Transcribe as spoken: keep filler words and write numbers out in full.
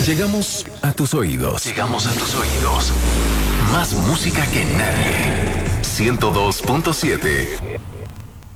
Llegamos a tus oídos. Llegamos a tus oídos. Más música que nadie. ciento dos punto siete